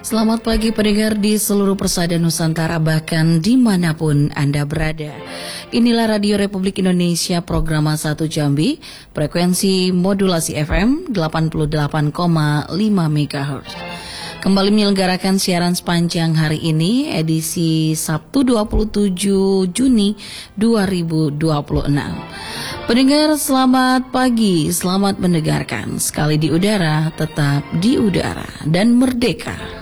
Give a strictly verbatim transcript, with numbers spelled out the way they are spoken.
Selamat pagi pendengar di seluruh persada Nusantara, bahkan dimanapun Anda berada. Inilah Radio Republik Indonesia program satu Jambi, frekuensi modulasi F M delapan puluh delapan koma lima megahertz. Kembali menyelenggarakan siaran sepanjang hari ini, edisi Sabtu dua puluh tujuh Juni dua ribu dua puluh enam. Pendengar selamat pagi, selamat mendengarkan. Sekali di udara, tetap di udara dan merdeka.